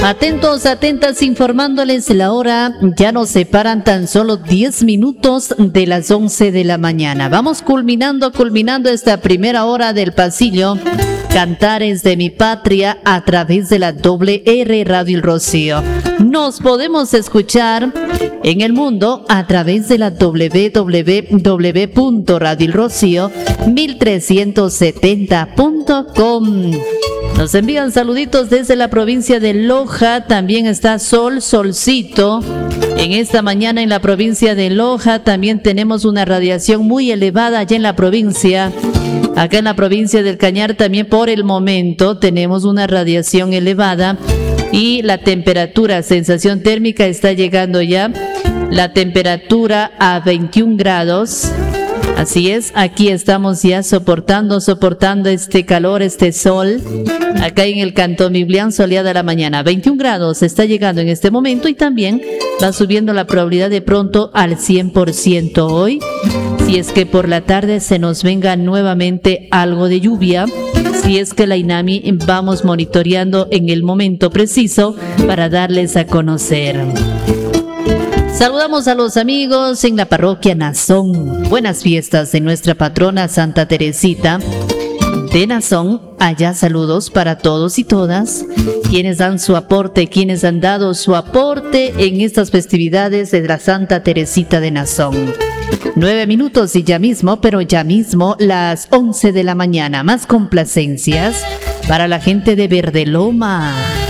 Atentos, atentas, informándoles la hora. Ya nos separan tan solo 10 minutos de las 11 de la mañana. Vamos culminando esta primera hora del pasillo. Cantares de mi patria a través de la WR Radio El Rocío. Nos podemos escuchar en el mundo a través de la www.radioelrocío1370.com. Nos envían saluditos desde la provincia de Loja. También está solcito. En esta mañana en la provincia de Loja también tenemos una radiación muy elevada allá en la provincia. Acá en la provincia del Cañar también por el momento tenemos una radiación elevada y la temperatura, sensación térmica está llegando ya. La temperatura a 21 grados. Así es, aquí estamos ya soportando este calor, este sol. Acá en el Cantón Biblián, soleada la mañana. 21 grados está llegando en este momento y también va subiendo la probabilidad de pronto al 100% hoy. Si es que por la tarde se nos venga nuevamente algo de lluvia, si es que la INAMI vamos monitoreando en el momento preciso para darles a conocer. Saludamos a los amigos en la parroquia Nazón. Buenas fiestas de nuestra patrona Santa Teresita de Nazón. Allá saludos para todos y todas quienes dan su aporte, quienes han dado su aporte en estas festividades de la Santa Teresita de Nazón. 9 minutos y ya mismo las 11 de la mañana. Más complacencias para la gente de Verdeloma.